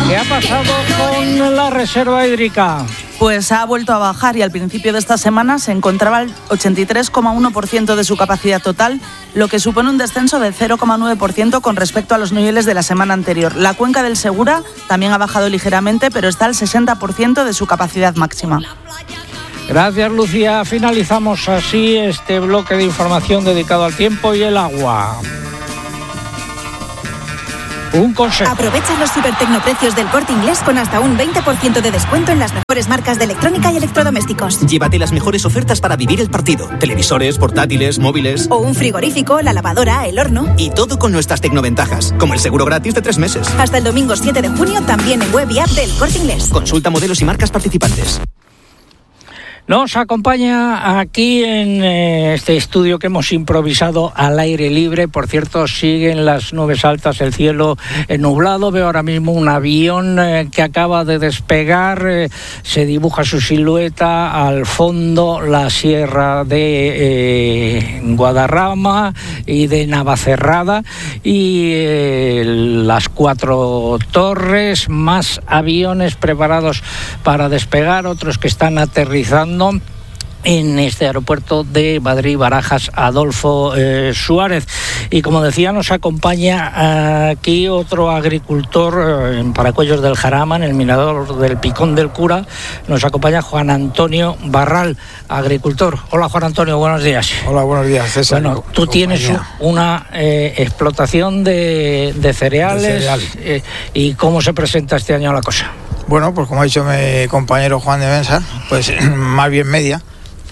¿Qué ha pasado con la reserva hídrica? Pues ha vuelto a bajar y al principio de esta semana se encontraba al 83,1% de su capacidad total, lo que supone un descenso del 0,9% con respecto a los niveles de la semana anterior. La cuenca del Segura también ha bajado ligeramente, pero está al 60% de su capacidad máxima. Gracias, Lucía. Finalizamos así este bloque de información dedicado al tiempo y el agua. Un consejo. Aprovecha los supertecnoprecios del Corte Inglés con hasta un 20% de descuento en las mejores marcas de electrónica y electrodomésticos. Llévate las mejores ofertas para vivir el partido. Televisores, portátiles, móviles. O un frigorífico, la lavadora, el horno. Y todo con nuestras tecnoventajas, como el seguro gratis de 3 meses. Hasta el domingo 7 de junio también en web y app del Corte Inglés. Consulta modelos y marcas participantes. Nos acompaña aquí en este estudio que hemos improvisado al aire libre. Por cierto, siguen las nubes altas, el cielo nublado. Veo ahora mismo un avión que acaba de despegar. Se dibuja su silueta al fondo, la sierra de Guadarrama y de Navacerrada y las 4 torres, más aviones preparados para despegar, otros que están aterrizando en este aeropuerto de Madrid-Barajas Adolfo Suárez. Y como decía, nos acompaña aquí otro agricultor en Paracuellos del Jarama, en el mirador del Picón del Cura. Nos acompaña Juan Antonio Barral, agricultor. Hola, Juan Antonio, buenos días. Hola, buenos días, César. Bueno, tú tienes una explotación de cereales. ¿Y cómo se presenta este año la cosa? Bueno, pues como ha dicho mi compañero Juan de Mensa, pues más bien media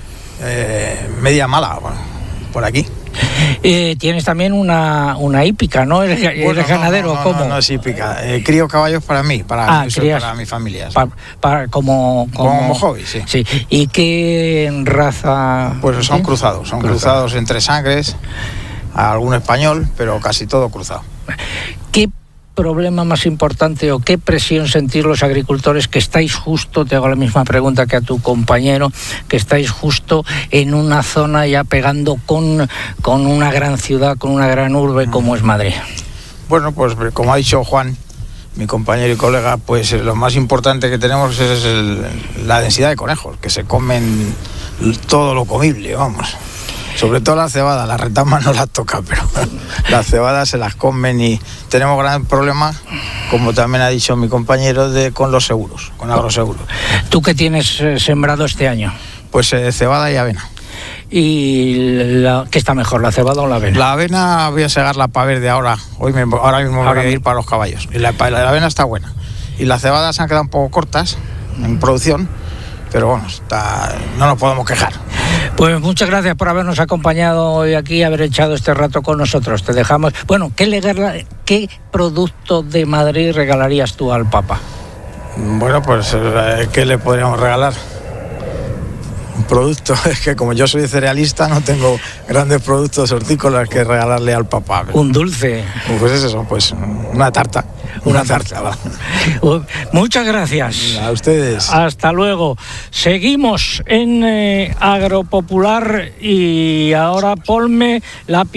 mala, bueno, por aquí. Tienes también una hípica, ¿no? ¿Eres ganadero? ¿Cómo? No es hípica. Crío caballos para mí, para mi familia. Sí. Como hobby, sí. Sí. ¿Y qué raza? Pues son cruzados, cruzados entre sangres, algún español, pero casi todo cruzado. ¿Qué problema más importante o qué presión sentís los agricultores que estáis justo, te hago la misma pregunta que a tu compañero, que estáis justo en una zona ya pegando con una gran ciudad, con una gran urbe como es Madrid? Bueno, pues como ha dicho Juan, mi compañero y colega, pues lo más importante que tenemos es la densidad de conejos, que se comen todo lo comible, vamos. Sobre todo la cebada, las retamas no las toca, pero las cebadas se las comen y tenemos gran problema, como también ha dicho mi compañero, con los seguros, con agroseguros. ¿Tú qué tienes sembrado este año? Pues cebada y avena. ¿Y qué está mejor, la cebada o la avena? La avena voy a segarla para verde ahora mismo voy a ir para los caballos. Y la avena está buena. Y las cebadas se han quedado un poco cortas en producción, pero bueno, no nos podemos quejar. Pues muchas gracias por habernos acompañado hoy aquí, haber echado este rato con nosotros. Te dejamos. Bueno, ¿qué producto de Madrid regalarías tú al Papa? Bueno, pues ¿qué le podríamos regalar? Un producto, es que como yo soy cerealista no tengo grandes productos hortícolas que regalarle al Papa. Un dulce. Pues es eso, pues una tarta. Una tarta. Muchas gracias. A ustedes. Hasta luego. Seguimos en Agropopular y ahora ponme la